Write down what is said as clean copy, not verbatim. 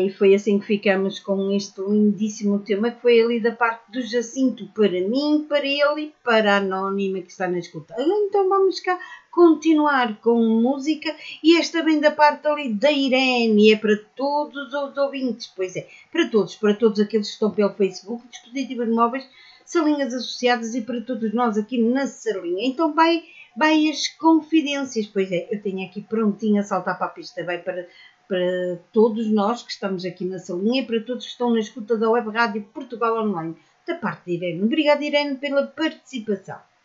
e foi assim que ficamos com este lindíssimo tema, que foi ali da parte do Jacinto para mim, para ele e para a Anónima que está na escuta. Então vamos cá continuar com música, e esta vem da parte ali da Irene, e é para todos os ouvintes, pois é, para todos aqueles que estão pelo Facebook, dispositivos móveis, salinhas associadas, e para todos nós aqui na salinha. Então vai as confidências, pois é, eu tenho aqui prontinho a saltar para a pista, vai para todos nós que estamos aqui na salinha e para todos que estão na escuta da Web Rádio Portugal Online, da parte de Irene. Obrigada, Irene, pela participação.